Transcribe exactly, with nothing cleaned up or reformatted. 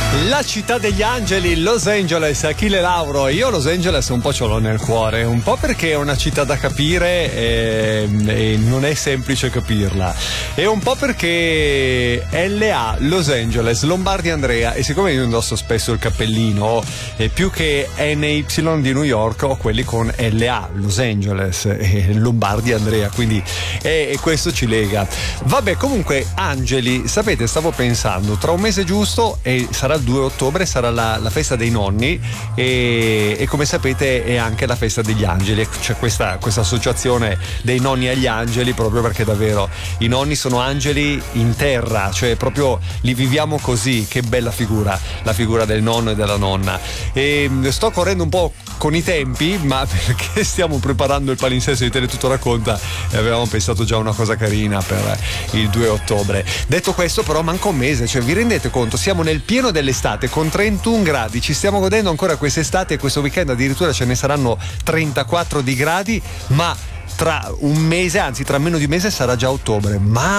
La città degli angeli, Los Angeles, Achille Lauro. Io Los Angeles un po' ce l'ho nel cuore, un po' perché è una città da capire e, e non è semplice capirla, e un po' perché L A, Los Angeles, Lombardi Andrea, e siccome io indosso spesso il cappellino, e più che N Y di New York ho quelli con L A, Los Angeles e Lombardi Andrea, quindi e, e questo ci lega. Vabbè, comunque angeli, sapete, stavo pensando, tra un mese giusto e sarà il due ottobre, sarà la, la festa dei nonni e, e come sapete è anche la festa degli angeli. C'è questa, questa associazione dei nonni agli angeli, proprio perché davvero i nonni sono angeli in terra, cioè proprio li viviamo così. Che bella figura, la figura del nonno e della nonna. E sto correndo un po' con i tempi, ma perché stiamo preparando il palinsesto di Teletutto Racconta e avevamo pensato già una cosa carina per il due ottobre. Detto questo, però manca un mese, cioè vi rendete conto, siamo nel pieno dell'estate con trentuno gradi, ci stiamo godendo ancora quest'estate e questo weekend addirittura ce ne saranno trentaquattro di gradi, ma tra un mese, anzi tra meno di un mese sarà già ottobre. Ma